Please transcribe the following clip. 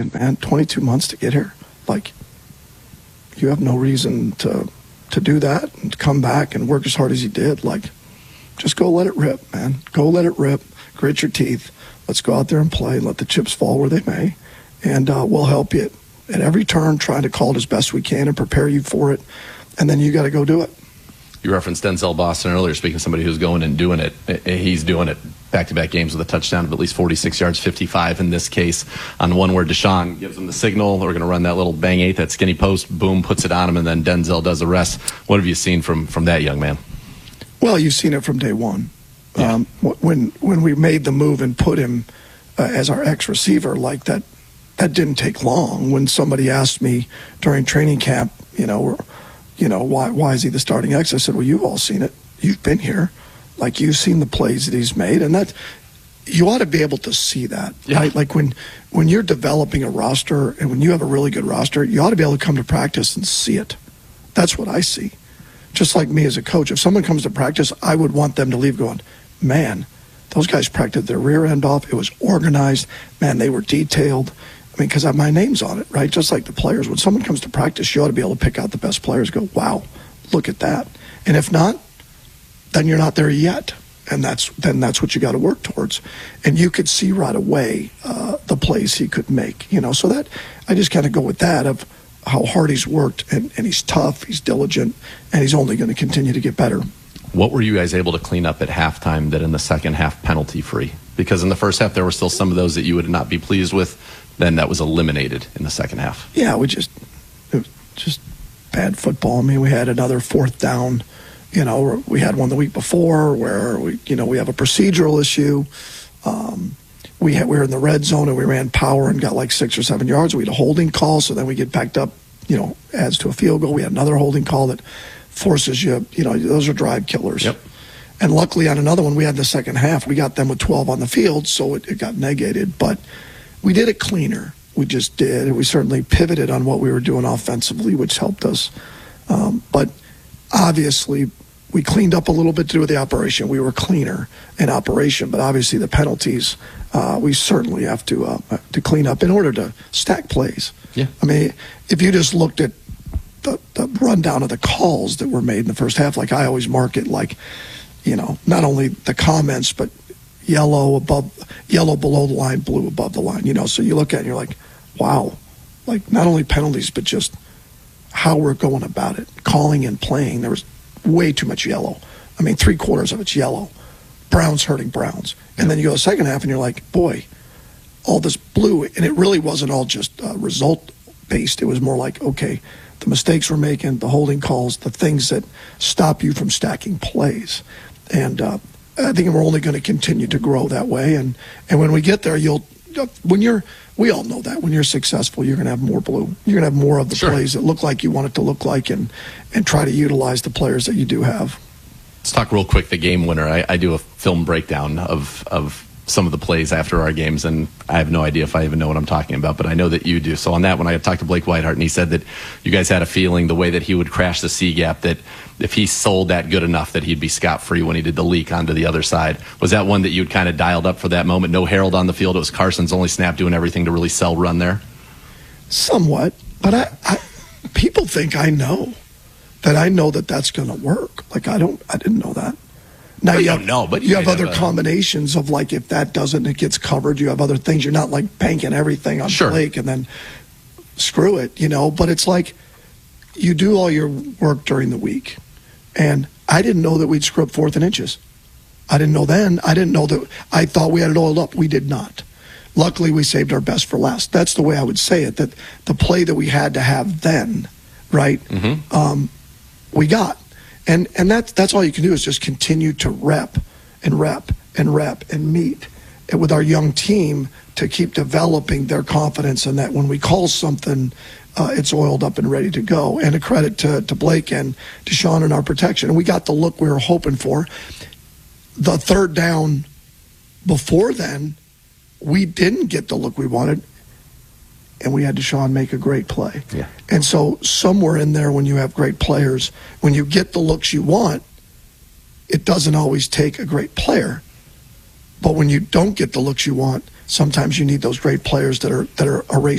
And man, 22 months to get here. Like, you have no reason to do that and to come back and work as hard as you did. Like, just go let it rip, man. Go let it rip. Grit your teeth. Let's go out there and play and let the chips fall where they may. And we'll help you at every turn, trying to call it as best we can and prepare you for it. And then you got to go do it. You referenced Denzel Boston earlier, speaking of somebody who's going and doing it. He's doing it back-to-back games with a touchdown of at least 46 yards, 55 in this case, on one where Deshaun gives him the signal. We're going to run that little bang eight, that skinny post, boom, puts it on him, and then Denzel does the rest. What have you seen from that young man? Well, you've seen it from day one. Yeah. When we made the move and put him as our ex-receiver, like that didn't take long. When somebody asked me during training camp, why is he the starting X? I said, well, you've all seen it. You've been here. Like, you've seen the plays that he's made. And that you ought to be able to see that. Yeah. Right? Like, when you're developing a roster and when you have a really good roster, you ought to be able to come to practice and see it. That's what I see. Just like me as a coach. If someone comes to practice, I would want them to leave going, man, those guys practiced their rear end off. It was organized. Man, they were detailed. I mean, because my name's on it, right? Just like the players. When someone comes to practice, you ought to be able to pick out the best players and go, wow, look at that. And if not, then you're not there yet. And that's what you got to work towards. And you could see right away the plays he could make. So that I just kind of go with that of how hard he's worked. And he's tough, he's diligent, and he's only going to continue to get better. What were you guys able to clean up at halftime that in the second half penalty-free? Because in the first half, there were still some of those that you would not be pleased with. Then that was eliminated in the second half. Yeah, it was just bad football. I mean, we had another fourth down. We had one the week before where we have a procedural issue. We were in the red zone and we ran power and got like 6 or 7 yards. We had a holding call, so then we get backed up, adds to a field goal. We had another holding call that forces you, those are drive killers. Yep. And luckily on another one, we had the second half. We got them with 12 on the field, so it got negated. But we did it cleaner. We just did. And we certainly pivoted on what we were doing offensively, which helped us. But obviously, we cleaned up a little bit to do with the operation. We were cleaner in operation, but obviously the penalties, we certainly have to clean up in order to stack plays. Yeah. I mean, if you just looked at the rundown of the calls that were made in the first half, like I always mark it like, not only the comments, but yellow below the line, blue above the line, so you look at it and you're like, wow, like not only penalties, but just how we're going about it, calling and playing. There was way too much yellow. I mean, 3/4 of it's yellow. Browns hurting Browns. And then you go the second half and you're like, boy, all this blue. And it really wasn't all just result-based. It was more like, okay, the mistakes we're making, the holding calls, the things that stop you from stacking plays. And I think we're only going to continue to grow that way. And when we get there, we all know that when you're successful, you're going to have more blue. You're going to have more of the Sure. plays that look like you want it to look like and try to utilize the players that you do have. Let's talk real quick the game winner. I do a film breakdown of some of the plays after our games, and I have no idea if I even know what I'm talking about, but I know that you do. So on that one, I talked to Blake Whiteheart, and he said that you guys had a feeling the way that he would crash the C-gap, that if he sold that good enough that he'd be scot-free when he did the leak onto the other side. Was that one that you'd kind of dialed up for that moment? No Harold on the field. It was Carson's only snap doing everything to really sell run there? Somewhat, but I people think I know that that's going to work. Like I didn't know that. Now you don't know, but you have other combinations of like if that doesn't, it gets covered. You have other things. You're not like banking everything on Sure. Blake and then screw it, But it's like you do all your work during the week, and I didn't know that we'd screw up 4th and inches. I didn't know then. I didn't know that. I thought we had it oiled up. We did not. Luckily, we saved our best for last. That's the way I would say it. That the play that we had to have then, right? Mm-hmm. We got. And that's all you can do is just continue to rep and meet with our young team to keep developing their confidence in that when we call something, it's oiled up and ready to go. And a credit to Blake and Deshaun and our protection. And we got the look we were hoping for. The third down before then, we didn't get the look we wanted. And we had Deshaun make a great play. Yeah. And so somewhere in there, when you have great players, when you get the looks you want, it doesn't always take a great player. But when you don't get the looks you want, sometimes you need those great players that are